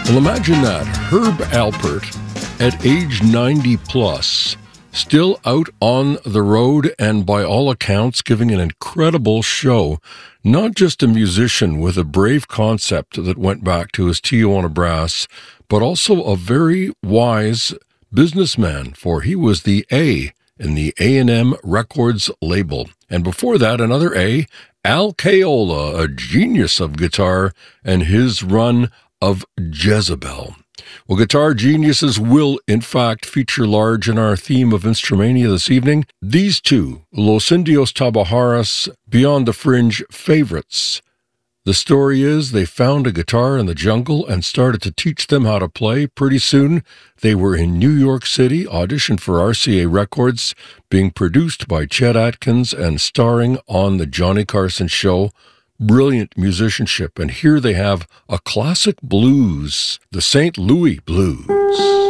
Well, imagine that. Herb Alpert, at age 90 plus, still out on the road and by all accounts giving an incredible show. Not just a musician with a brave concept that went back to his Tijuana Brass, but also a very wise businessman, for he was the A in the A&M Records label. And before that, another A, Al Caiola, a genius of guitar, and his run of Jezebel. Well, guitar geniuses will, in fact, feature large in our theme of Instrumania this evening. These two, Los Indios Tabajaras, Beyond the Fringe favorites. The story is they found a guitar in the jungle and started to teach them how to play. Pretty soon, they were in New York City, auditioned for RCA Records, being produced by Chet Atkins and starring on The Johnny Carson Show. Brilliant musicianship, and here they have a classic blues, the St. Louis Blues.